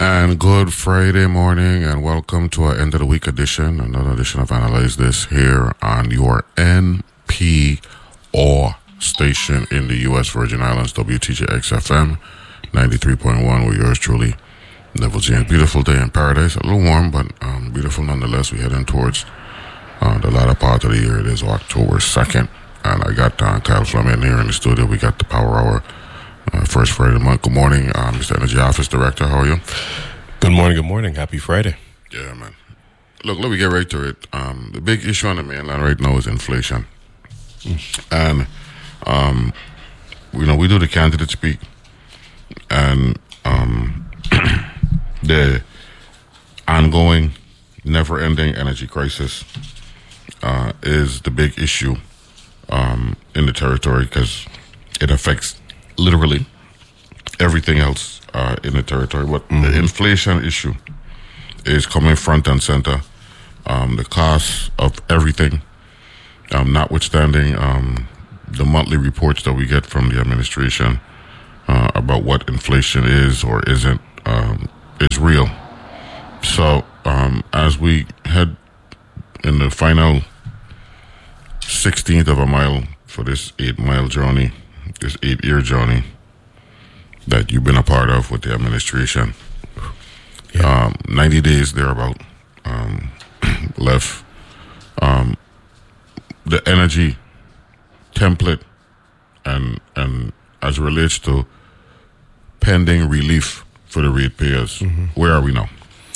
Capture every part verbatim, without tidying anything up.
And good Friday morning, and welcome to our end of the week edition, another edition of Analyze This here on your N P R station in the U S Virgin Islands, W T J X F M ninety-three point one, with yours truly, Neville James. Beautiful day in paradise, a little warm, but um, beautiful nonetheless. We're heading towards uh, the latter part of the year. It is October second, and I got uh, Kyle Fleming here in the studio. We got the Power Hour. Uh, first Friday of the month. Good morning, uh, Mister Energy Office Director. How are you? Good morning, good morning. Happy Friday. Yeah, man. Look, let me get right to it. Um, the big issue on the mainland right now is inflation. Mm. And, um, you know, we do the candidate speak, and um, the ongoing, never-ending energy crisis uh, is the big issue um, in the territory, because it affects literally everything else uh, in the territory. But mm-hmm. the inflation issue is coming front and center. Um, the cost of everything, um, notwithstanding um, the monthly reports that we get from the administration uh, about what inflation is or isn't, um, is real. So um, as we head in the final sixteenth of a mile for this eight-mile journey, this eight-year journey that you've been a part of with the administration. Yeah. Um, ninety days thereabout um, left. Um, the energy template and and as it relates to pending relief for the ratepayers, mm-hmm. where are we now?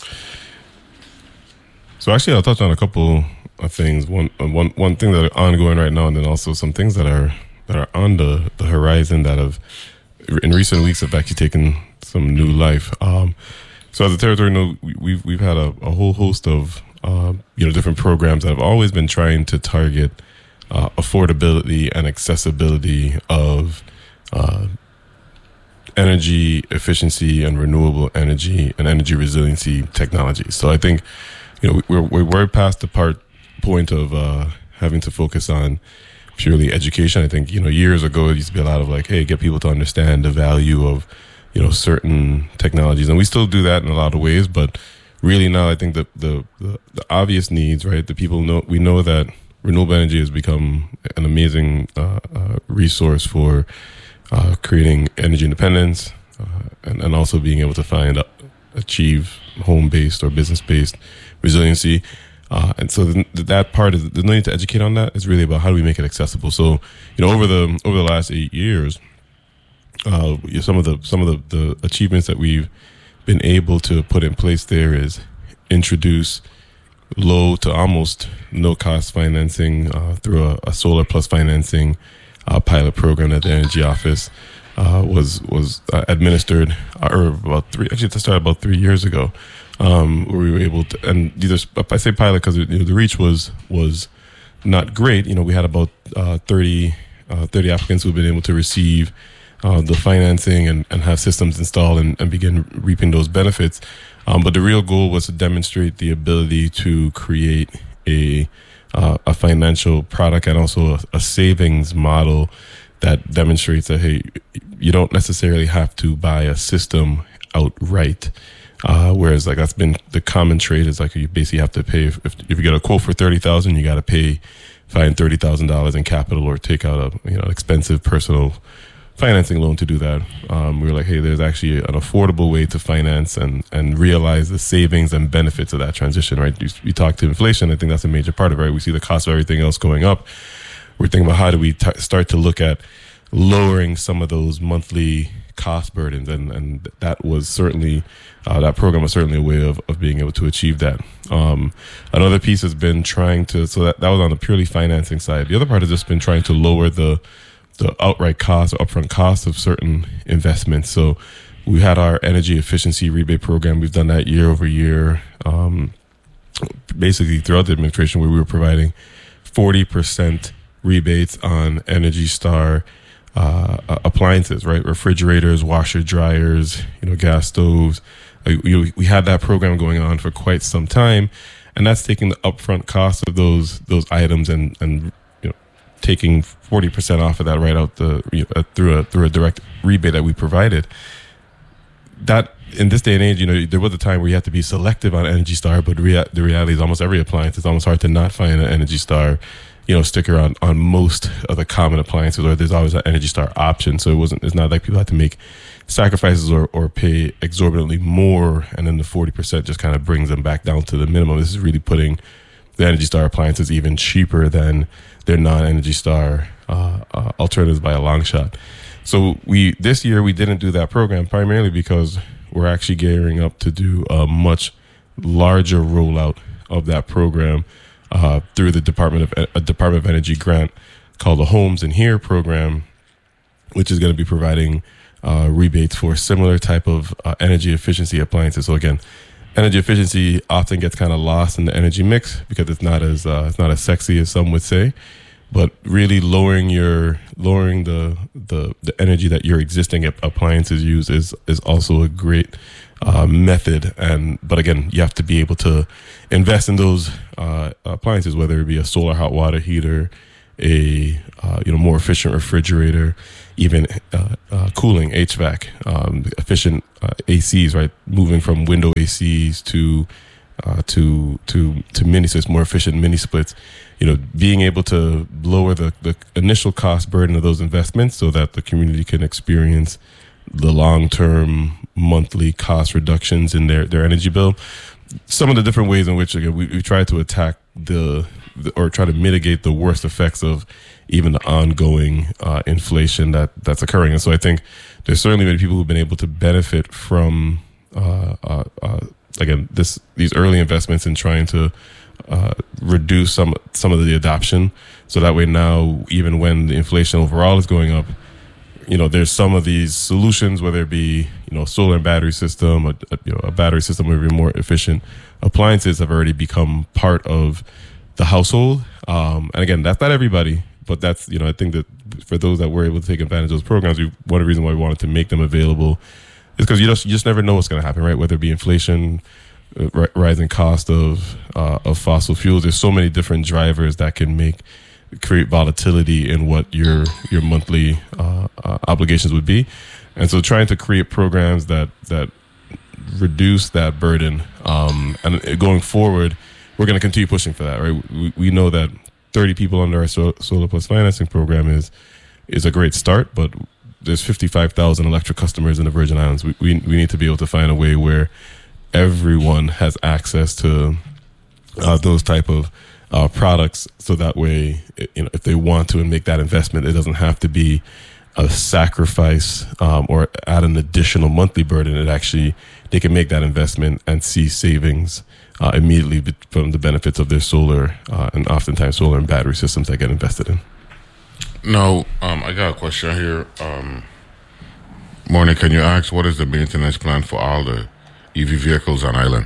So actually, I'll touch on a couple of things. One one one thing that are ongoing right now, and then also some things that are that are on the, the horizon that have, in recent weeks, have actually taken some new life. Um, so as a territory, you know, we've we've had a, a whole host of uh, you know different programs that have always been trying to target uh, affordability and accessibility of uh, energy efficiency and renewable energy and energy resiliency technology. So I think you know we're we're, we're past the part point of uh, having to focus on purely education. I think, you know, years ago, it used to be a lot of like, hey, get people to understand the value of, you know, certain technologies. And we still do that in a lot of ways. But really now, I think that the, the, the obvious needs, right, the people know, we know that renewable energy has become an amazing uh, uh, resource for uh, creating energy independence uh, and, and also being able to find, uh, achieve home-based or business-based resiliency. Uh, and so the, that part is the need to educate on that is really about how do we make it accessible. So, you know, over the over the last eight years, uh, some of the some of the, the achievements that we've been able to put in place there is introduce low to almost no cost financing uh, through a, a solar plus financing uh, pilot program that the Energy Office uh, was was uh, administered, uh, or about three actually it started about three years ago. Um, where we were able to, and these are, I say pilot because you know, the reach was was not great. You know, we had about uh, thirty, uh, thirty applicants who've been able to receive uh, the financing and, and have systems installed and, and begin reaping those benefits. Um, but the real goal was to demonstrate the ability to create a uh, a financial product and also a, a savings model that demonstrates that, hey, you don't necessarily have to buy a system outright. Uh, whereas like that's been the common trade is like you basically have to pay if, if you get a quote for thirty thousand, you got to pay find thirty thousand dollars in capital or take out a you know expensive personal financing loan to do that. Um, we were like, hey, there's actually an affordable way to finance and and realize the savings and benefits of that transition. Right? You, you talk to inflation. I think that's a major part of it. Right? We see the cost of everything else going up. We're thinking about how do we t- start to look at lowering some of those monthly cost burdens, and and that was certainly uh, that program was certainly a way of, of being able to achieve that. Um, another piece has been trying to so that, that was on the purely financing side. The other part has just been trying to lower the the outright cost or upfront cost of certain investments. So we had our energy efficiency rebate program. We've done that year over year, um, basically throughout the administration, where we were providing forty percent rebates on Energy Star uh, appliances, right? Refrigerators, washer dryers, you know, gas stoves. Uh, we, we had that program going on for quite some time, and that's taking the upfront cost of those those items and and you know taking forty percent off of that right out the you know, through a through a direct rebate that we provided. That in this day and age, you know, there was a time where you had to be selective on Energy Star, but rea- the reality is almost every appliance, it's almost hard to not find an Energy Star, you know, sticker on, on most of the common appliances, or there's always an Energy Star option. So it wasn't, it's not like people had to make sacrifices or, or pay exorbitantly more, and then the forty percent just kind of brings them back down to the minimum. This is really putting the Energy Star appliances even cheaper than their non-Energy Star uh, uh, alternatives by a long shot. So we this year we didn't do that program primarily because we're actually gearing up to do a much larger rollout of that program uh, through the Department of a Department of Energy grant called the Homes in Here program, which is going to be providing uh, rebates for similar type of uh, energy efficiency appliances. So again, energy efficiency often gets kind of lost in the energy mix because it's not as uh, it's not as sexy as some would say. But really lowering your lowering the, the the energy that your existing appliances use is is also a great uh, method. And but again, you have to be able to invest in those uh, appliances, whether it be a solar hot water heater, a uh, you know more efficient refrigerator, even uh, uh, cooling H V A C, um, efficient uh, A Cs, right? Moving from window A Cs to uh, to to to mini splits, more efficient mini splits. You know, being able to lower the, the initial cost burden of those investments so that the community can experience the long-term monthly cost reductions in their, their energy bill. Some of the different ways in which, again, we, we try to attack the, the, or try to mitigate the worst effects of even the ongoing uh, inflation that, that's occurring. And so I think there's certainly many people who've been able to benefit from, uh, uh, uh, again, this these early investments in trying to Uh, reduce some some of the adoption, so that way now even when the inflation overall is going up, you know there's some of these solutions, whether it be you know solar and battery system, a, a, you know, a battery system where you're more efficient appliances have already become part of the household. Um, and again, that's not everybody, but that's you know I think that for those that were able to take advantage of those programs, we, one of the reasons why we wanted to make them available is because you just you just never know what's going to happen, right? Whether it be inflation, rising cost of uh, of fossil fuels. There's so many different drivers that can make create volatility in what your your monthly uh, uh, obligations would be, and so trying to create programs that that reduce that burden. Um, and going forward, we're going to continue pushing for that. Right? We, we know that thirty people under our so, Solar Plus financing program is is a great start, but there's fifty-five thousand electric customers in the Virgin Islands. We, we we need to be able to find a way where everyone has access to uh, those type of uh, products, so that way, you know, if they want to and make that investment, it doesn't have to be a sacrifice um, or add an additional monthly burden. It actually, they can make that investment and see savings uh, immediately from the benefits of their solar uh, and oftentimes solar and battery systems that get invested in. Now, um, I got a question here. Um, Morning, can you ask what is the maintenance plan for all the E V vehicles on island?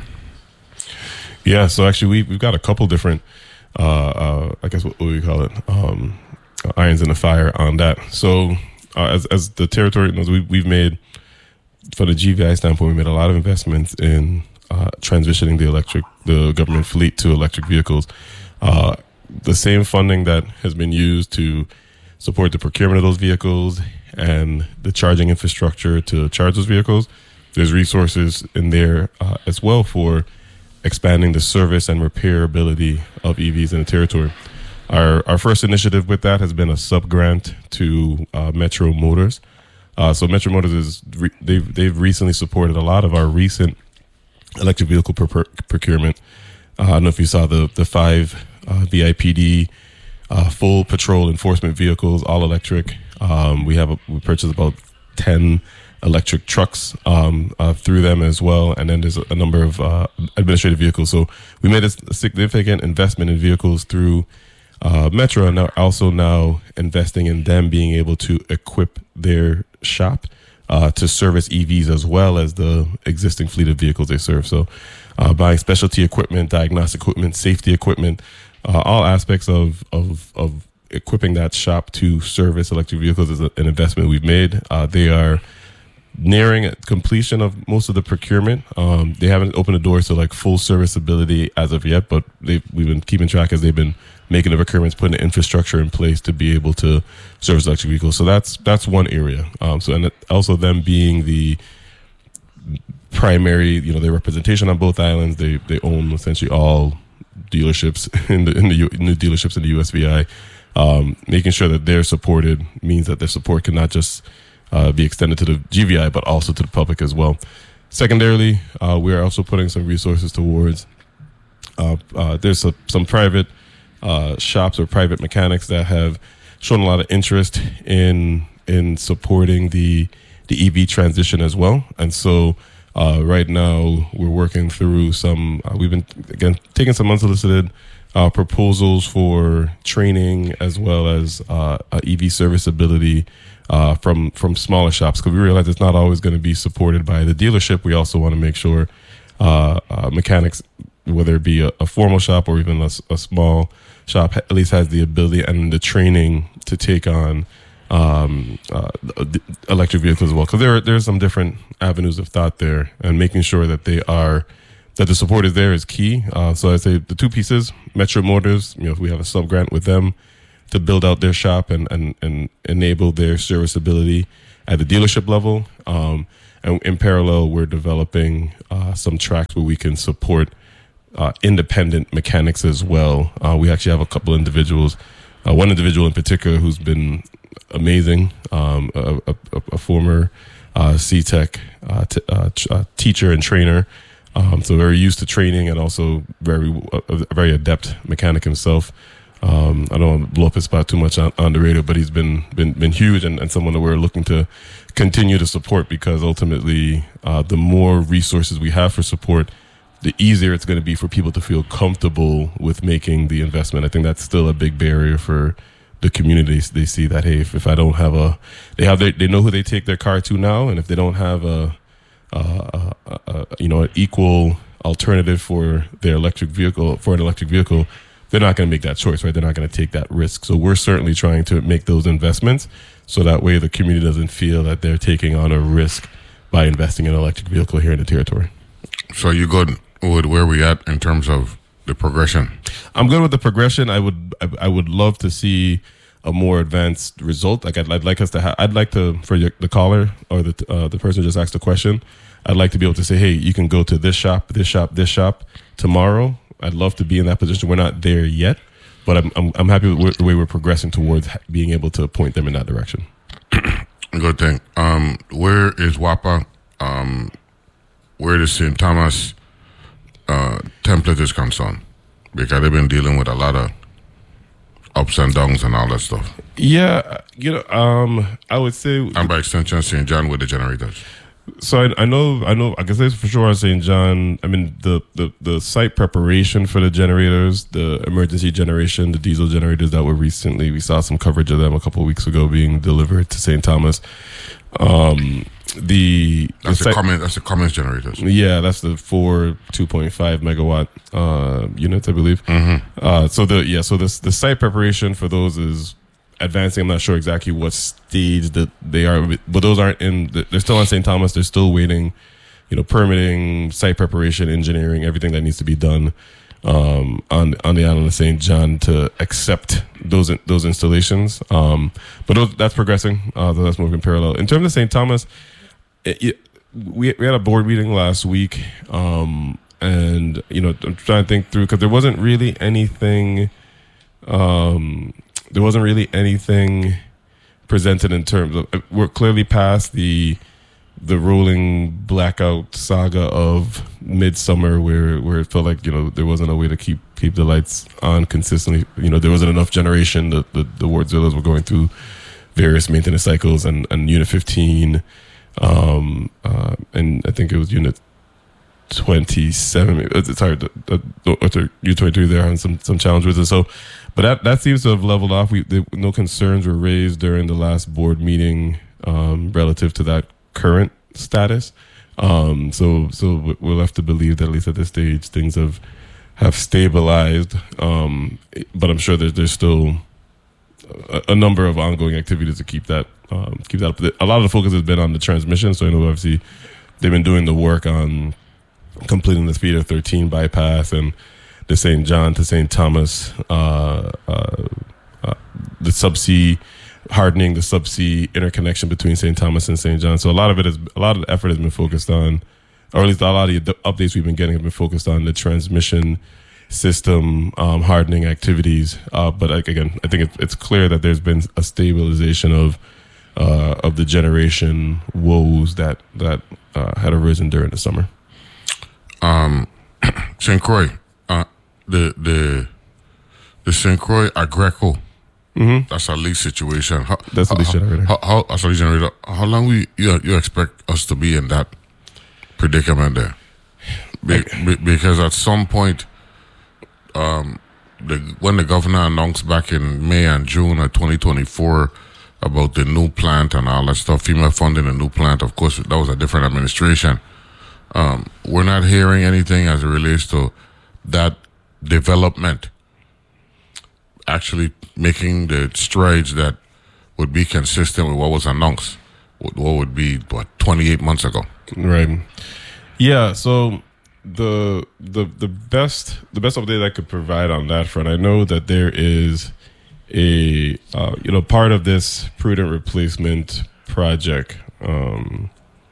Yeah, so actually we, we've got a couple different, uh, uh, I guess what, what do we call it, um, uh, irons in the fire on that. So uh, as as the territory knows, we, we've made, from the G V I standpoint, we made a lot of investments in uh, transitioning the electric, the government fleet to electric vehicles. Uh, the same funding that has been used to support the procurement of those vehicles and the charging infrastructure to charge those vehicles, there's resources in there uh, as well for expanding the service and repairability of E Vs in the territory. Our our first initiative with that has been a sub-grant to uh, Metro Motors. Uh, so Metro Motors is re- they've they've recently supported a lot of our recent electric vehicle pro- procurement. Uh, I don't know if you saw the the five uh, V I P D uh, full patrol enforcement vehicles, all electric. Um, we have a, we purchased about ten electric trucks um, uh, through them as well, and then there's a, a number of uh, administrative vehicles. So we made a significant investment in vehicles through uh, Metro, and now also now investing in them being able to equip their shop uh, to service E Vs as well as the existing fleet of vehicles they serve. So uh, buying specialty equipment, diagnostic equipment, safety equipment, uh, all aspects of, of, of equipping that shop to service electric vehicles is a, an investment we've made. Uh, they are nearing completion of most of the procurement. Um, they haven't opened the doors to like full serviceability as of yet, but they've, we've been keeping track as they've been making the procurements, putting the infrastructure in place to be able to service electric vehicles. So that's that's one area. Um, so and also them being the primary, you know, their representation on both islands. They they own essentially all dealerships in the in the U, new dealerships in the U S V I. Um, making sure that they're supported means that their support can not just uh, be extended to the G V I, but also to the public as well. Secondarily, uh, we are also putting some resources towards, uh, uh, there's a, some private uh, shops or private mechanics that have shown a lot of interest in in supporting the the E V transition as well. And so uh, right now we're working through some, uh, we've been, again, taking some unsolicited Uh, proposals for training as well as uh, uh, E V serviceability uh, from from smaller shops, because we realize it's not always going to be supported by the dealership. We also want to make sure uh, uh, mechanics, whether it be a, a formal shop or even a, a small shop, at least has the ability and the training to take on um, uh, electric vehicles as well. Because there are, there are some different avenues of thought there, and making sure that they are that the support is there is key. Uh, so I say the two pieces, Metro Motors, you know, if we have a sub grant with them to build out their shop and, and, and enable their serviceability at the dealership level. Um, and in parallel, we're developing uh, some tracks where we can support uh, independent mechanics as well. Uh, we actually have a couple individuals, uh, one individual in particular who's been amazing, um, a, a, a former uh, C TEC uh, t- uh, t- uh, teacher and trainer. Um, so very used to training and also very a, a very adept mechanic himself. Um, I don't want to blow up his spot too much on, on the radio, but he's been been been huge and, and someone that we're looking to continue to support, because ultimately uh, the more resources we have for support, the easier it's going to be for people to feel comfortable with making the investment. I think that's still a big barrier for the community. They see that, hey, if, if I don't have a, they have their, they know who they take their car to now, and if they don't have a Uh, uh, uh, you know, an equal alternative for their electric vehicle, for an electric vehicle, they're not going to make that choice, right? They're not going to take that risk. So we're certainly trying to make those investments so that way the community doesn't feel that they're taking on a risk by investing in an electric vehicle here in the territory. So you good with where we at in terms of the progression? I'm good with the progression. I would, I, I would love to see a more advanced result. Like I'd, I'd like us to have, I'd like to, for your, the caller or the uh, the person who just asked the question, I'd like to be able to say, hey, you can go to this shop, this shop, this shop tomorrow. I'd love to be in that position. We're not there yet, but I'm I'm, I'm happy with the way we're progressing towards being able to point them in that direction. Good thing. Um, where is W A P A? Um, where is Saint Thomas uh, template is concerned? Because they've been dealing with a lot of ups and downs and all that stuff. Yeah, you know, um, I would say, and by extension, Saint John with the generators. So I, I know, I know, I can say for sure on Saint John, I mean, the, the, the site preparation for the generators, the emergency generation, the diesel generators that were recently, we saw some coverage of them a couple of weeks ago being delivered to Saint Thomas. Um, the That's the the site, Cummins, that's the Cummins generators. Yeah, that's the four two point five megawatt uh, units, I believe. Mm-hmm. Uh, so the, yeah, so this, the site preparation for those is advancing. I'm not sure exactly what stage that they are, but those aren't in, they're still on Saint Thomas. They're still waiting, you know, permitting, site preparation, engineering, everything that needs to be done um, on on the island of Saint John to accept those those installations. Um, but those, that's progressing. Uh, that's moving parallel. In terms of Saint Thomas, it, it, we we had a board meeting last week, um, and you know, I'm trying to think through, because there wasn't really anything. Um, There wasn't really anything presented in terms of, we're clearly past the the rolling blackout saga of midsummer where where it felt like, you know, there wasn't a way to keep keep the lights on consistently. You know, there wasn't enough generation. The the, the Wardzillas were going through various maintenance cycles, and, and Unit fifteen, um, uh, and I think it was Unit twenty-seven. It's hard. The, the, U twenty-three there having some some challenge with it. So, but that that seems to have leveled off. We they, no concerns were raised during the last board meeting um, relative to that current status. Um, so so we're left to believe that at least at this stage things have have stabilized. Um, but I'm sure there's there's still a, a number of ongoing activities to keep that um, keep that up. A lot of the focus has been on the transmission. So I know obviously they've been doing the work on completing the Feeder thirteen bypass and the Saint John to Saint Thomas, uh, uh, uh, the subsea, hardening the subsea interconnection between Saint Thomas and Saint John. So a lot of it is, a lot of the effort has been focused on or at least a lot of the updates we've been getting have been focused on the transmission system um, hardening activities. Uh, but like, again, I think it, it's clear that there's been a stabilization of uh, of the generation woes that that uh, had arisen during the summer. Um, Saint Croix, uh, the the the Saint Croix Agreco. Mm-hmm. That's a lease situation. How, that's a lease how, generator. How, how, that's a lease generator. How long we you, you expect us to be in that predicament there? Be, be, because at some point, um, the, when the governor announced back in May and June of twenty twenty-four about the new plant and all that stuff, FEMA funding a new plant, of course, that was a different administration. Um, we're not hearing anything as it relates to that development actually making the strides that would be consistent with what was announced, what would be, what, twenty-eight months ago. Right. Yeah, so the the the best the best update I could provide on that front, I know that there is a uh, you know part of this prudent replacement project um,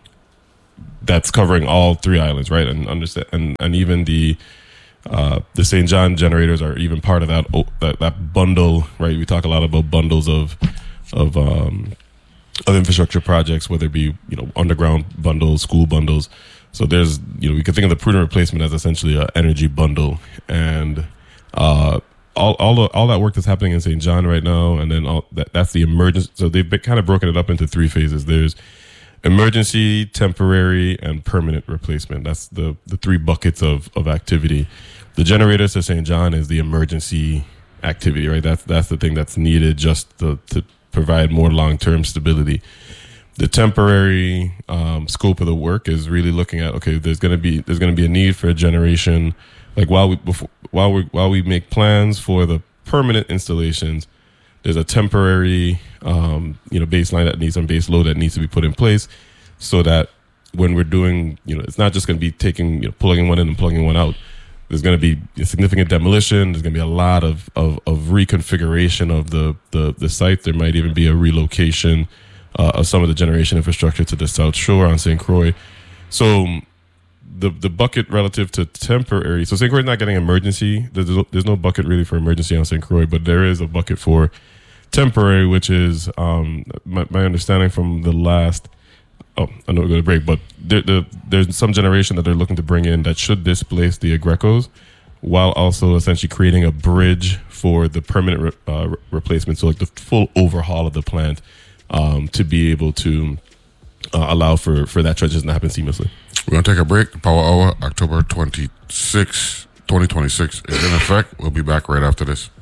that's covering all three islands, right? And understand, and, and even the uh, the Saint John generators are even part of that, that that bundle, right? We talk a lot about bundles of of um, of infrastructure projects, whether it be you know underground bundles, school bundles. So there's you know we could think of the prudent replacement as essentially an energy bundle, and uh, all all the, all that work that's happening in Saint John right now, and then all that that's the emergency. So they've been kind of broken it up into three phases. There's emergency, temporary, and permanent replacement. That's the the three buckets of of activity. The generators to Saint John is the emergency activity, right? That's that's the thing that's needed just to, to provide more long term stability. The temporary um, scope of the work is really looking at okay, there's gonna be there's gonna be a need for a generation. Like while we before, while we while we make plans for the permanent installations, there's a temporary um, you know baseline that needs some base load that needs to be put in place, so that when we're doing you know it's not just going to be taking you know pulling one in and plugging one out. There's going to be a significant demolition. There's going to be a lot of, of, of reconfiguration of the, the, the site. There might even be a relocation uh, of some of the generation infrastructure to the South Shore on Saint Croix. So the the bucket relative to temporary, so Saint Croix is not getting emergency. There's no, there's no bucket really for emergency on Saint Croix, but there is a bucket for temporary, which is um, my, my understanding from the last. Oh, I know we're going to break, but there, there, there's some generation that they're looking to bring in that should displace the Agrecos, while also essentially creating a bridge for the permanent re, uh, re- replacement, so like the full overhaul of the plant, um, to be able to uh, allow for, for that transition to happen seamlessly. We're going to take a break. The Power Hour, October twenty-sixth, twenty twenty-six is in effect. We'll be back right after this.